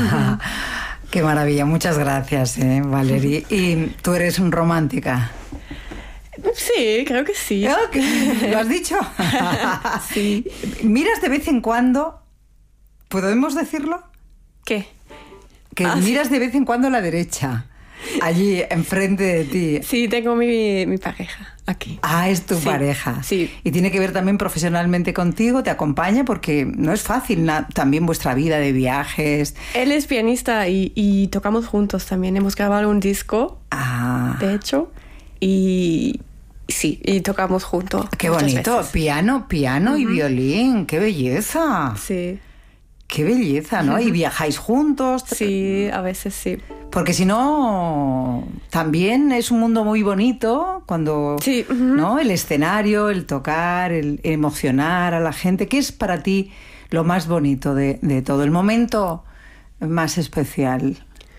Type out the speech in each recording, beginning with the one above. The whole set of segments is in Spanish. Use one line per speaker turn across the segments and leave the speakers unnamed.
Qué maravilla, muchas gracias, Valerie. ¿Y tú eres romántica?
Sí, creo que sí.
¿Lo has dicho?
Sí.
¿Miras de vez en cuando? ¿Podemos decirlo?
¿Qué?
Que miras de vez en cuando a la derecha, allí enfrente de ti.
Sí, tengo mi pareja aquí.
Ah, es tu pareja.
Sí.
Y tiene que ver también profesionalmente contigo, te acompaña, porque no es fácil también vuestra vida de viajes.
Él es pianista y tocamos juntos también. Hemos grabado un disco, de hecho, y sí, y tocamos juntos.
Qué bonito,
veces.
piano y violín, qué belleza.
Sí.
Qué belleza, ¿no? ¿Y viajáis juntos?
Sí, a veces sí.
Porque si no, también es un mundo muy bonito cuando,
sí.
¿no? El escenario, el tocar, el emocionar a la gente. ¿Qué es para ti lo más bonito de todo? El momento más especial.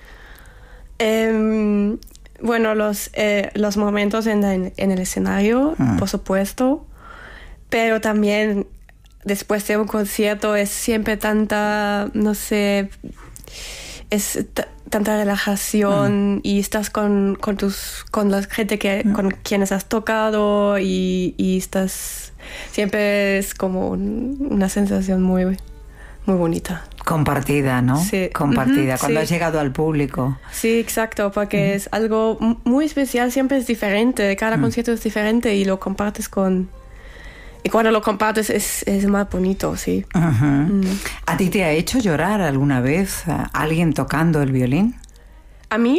Bueno, los momentos en el escenario, por supuesto, pero también después de un concierto es siempre tanta, no sé, es tanta relajación y estás con la gente con quienes has tocado y estás, siempre es como una sensación muy, muy bonita.
Compartida, ¿no?
Sí.
Compartida, cuando has llegado al público.
Sí, exacto, porque es algo muy especial, siempre es diferente, cada concierto es diferente y lo compartes y cuando lo compartes es más bonito, sí.
¿A ti te ha hecho llorar alguna vez alguien tocando el violín?
¿A mí?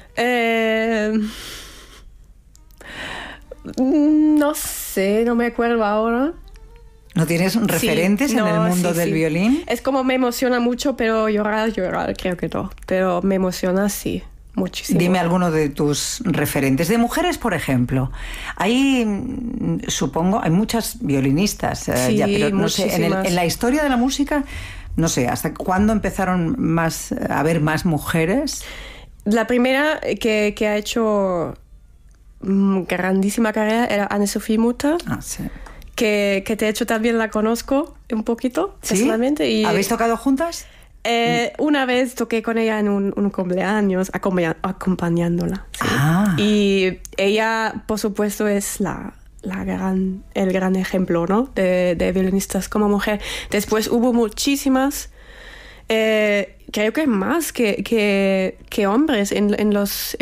No sé, no me acuerdo ahora.
¿No tienes referentes en el mundo del violín?
Es como me emociona mucho, pero llorar, creo que no. Pero me emociona, sí, muchísimo.
Dime alguno de tus referentes. De mujeres, por ejemplo. Hay, supongo, hay muchas violinistas,
sí,
pero no sé, en la historia de la música, no sé, ¿hasta cuándo empezaron a haber más mujeres?
La primera que ha hecho grandísima carrera era Anne-Sophie Mutter.
Sí.
Que de hecho también la conozco un poquito,
¿Sí?
personalmente. Y
¿habéis tocado juntas?
Una vez toqué con ella en un cumpleaños, acompañándola. ¿Sí? Y ella, por supuesto, es el gran ejemplo, ¿no? de violinistas como mujer. Después hubo muchísimas, creo que más que hombres los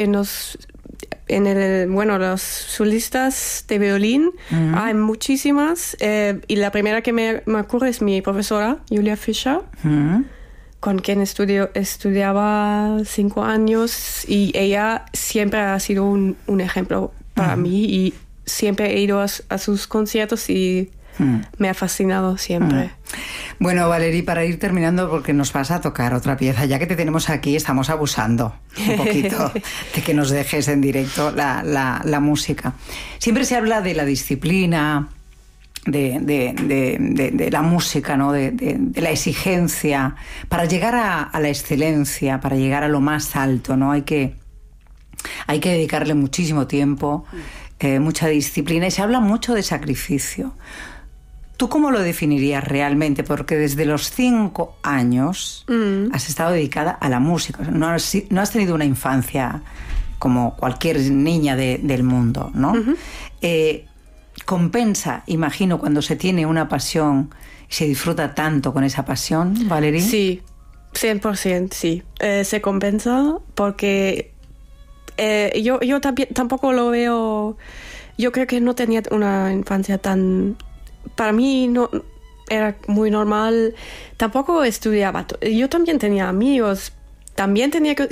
solistas de violín. Hay muchísimas. Y la primera que me ocurre es mi profesora, Julia Fischer, con quien estudiaba 5 años. Y ella siempre ha sido un ejemplo para mí. Y siempre he ido a sus conciertos y me ha fascinado siempre.
Bueno, Valerie, para ir terminando, porque nos vas a tocar otra pieza, ya que te tenemos aquí, estamos abusando un poquito de que nos dejes en directo la música. Siempre se habla de la disciplina, de la música, ¿no? de la exigencia, para llegar a la excelencia, para llegar a lo más alto, ¿no? Hay que dedicarle muchísimo tiempo, mucha disciplina, y se habla mucho de sacrificio. ¿Tú cómo lo definirías realmente? Porque desde los 5 años has estado dedicada a la música. No has tenido una infancia como cualquier niña del mundo, ¿no? Compensa, imagino, cuando se tiene una pasión y se disfruta tanto con esa pasión, Valerie.
Sí, 100%, sí. Se compensa porque yo tampoco lo veo. Yo creo que no tenía una infancia tan. Para mí no era muy normal. Tampoco estudiaba. Yo también tenía amigos. También tenía que